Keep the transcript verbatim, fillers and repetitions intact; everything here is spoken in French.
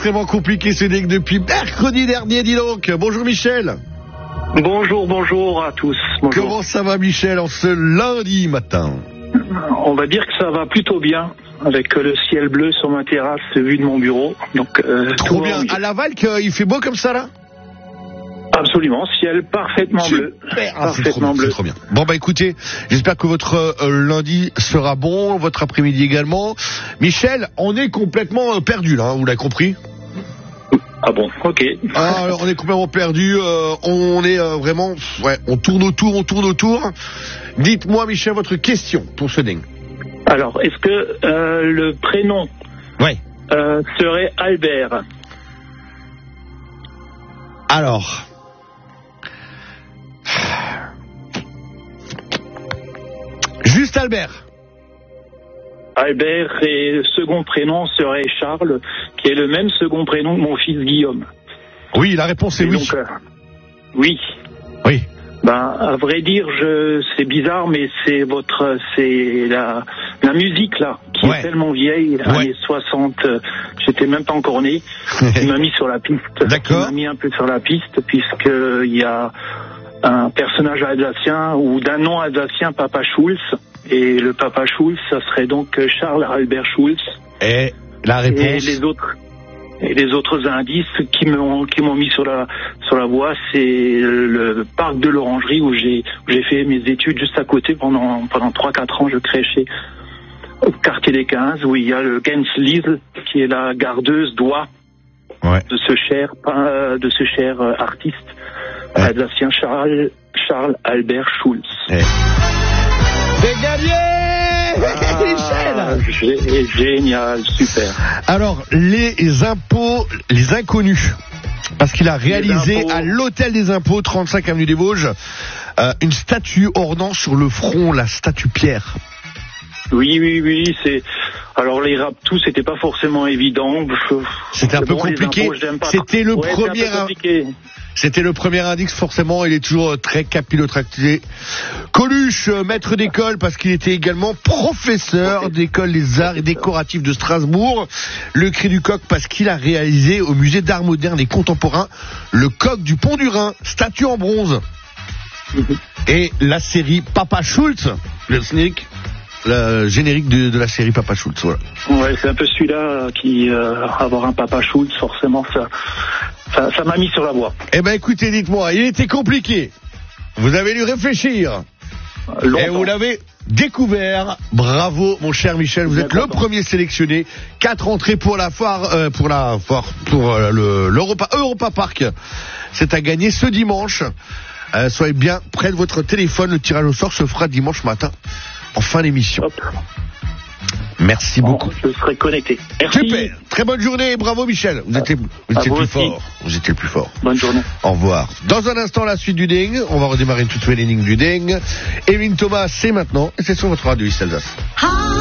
Extrêmement compliqué ce deck depuis mercredi dernier, dis donc. Bonjour Michel. Bonjour, bonjour à tous. Bonjour. Comment ça va Michel en ce lundi matin? On va dire que ça va plutôt bien, avec le ciel bleu sur ma terrasse vue de mon bureau. Donc, euh, Trop bien. À Laval, il fait beau comme ça là? Absolument, ciel parfaitement bleu. Super. Ah, parfaitement c'est trop bien, bleu. c'est trop bien. Bon bah écoutez, j'espère que votre euh, lundi sera bon, votre après-midi également. Michel, on est complètement euh, perdu là, hein, vous l'avez compris? Ah bon, ok. Ah, alors on est complètement perdu, euh, on est euh, vraiment, ouais, on tourne autour, on tourne autour. Dites-moi Michel votre question pour ce dingue. Alors, est-ce que euh, le prénom Ouais. euh, serait Albert? Alors... Juste Albert. Albert, et le second prénom serait Charles, qui est le même second prénom que mon fils Guillaume. Oui, la réponse est Et oui. donc, euh, oui. Oui. Ben, à vrai dire, je, c'est bizarre, mais c'est votre, c'est la, la musique là, qui Ouais. est tellement vieille, Ouais. années soixante, euh, j'étais même pas encore né, qui m'a mis sur la piste. D'accord. Qui m'a mis un peu sur la piste, puisque il y a un personnage alsacien, ou d'un nom alsacien, Papa Schulz, et le Papa Schulz, ça serait donc Charles Albert Schulz. Et la Et réponse. les autres, et les autres indices qui m'ont qui m'ont mis sur la sur la voie, c'est le parc de l'Orangerie où j'ai où j'ai fait mes études juste à côté pendant pendant trois quatre ans. Je crêchais au quartier des quinze où il y a le Genslies qui est la gardeuse d'oie Ouais. de ce cher euh, de ce cher euh, artiste Ouais. alsacien Charles Charles Albert Schulz. Et... C'est gagné Ah, Michel. gé- génial, super. Alors, les impôts, les inconnus. Parce qu'il a réalisé impôts. à l'hôtel des impôts, trente-cinq avenue des Vosges, euh, une statue ornant sur le front la statue Pierre. Oui, oui, oui, c'est. Alors les raptous, c'était pas forcément évident. C'était un C'est peu bon, les compliqué. impôts, je l'aime pas. C'était le Ouais, c'est un peu premier. compliqué. C'était le premier indice, forcément, il est toujours très capillotracté. Coluche, euh, maître d'école, parce qu'il était également professeur d'école des arts et décoratifs de Strasbourg. Le cri du coq, parce qu'il a réalisé au musée d'art moderne et contemporain le coq du Pont du Rhin, statue en bronze. Et la série Papa Schulz, le générique, le générique de, de la série Papa Schulz, voilà. Ouais, c'est un peu celui-là qui euh, avoir un Papa Schulz, forcément, ça, ça, ça m'a mis sur la voie. Eh ben écoutez, dites-moi, il était compliqué. Vous avez dû réfléchir. Longtemps. Et vous l'avez découvert. Bravo, mon cher Michel. Vous Bien êtes le content. premier sélectionné. Quatre entrées pour la foire, euh, pour la foire, pour euh, le l'Europa Europa Park. C'est à gagner ce dimanche. Euh, soyez bien près de votre téléphone. Le tirage au sort se fera dimanche matin, en fin d'émission. Hop. Merci beaucoup. Je serai connecté. Merci. Super. Très bonne journée. Bravo, Michel. Vous étiez, vous À étiez vous le plus aussi. fort. Vous étiez le plus fort. Bonne journée. Au revoir. Dans un instant, la suite du Ding. On va redémarrer tout de suite les lignes du Ding. Evelyne Thomas, c'est maintenant. Et c'est sur votre radio East Alsace.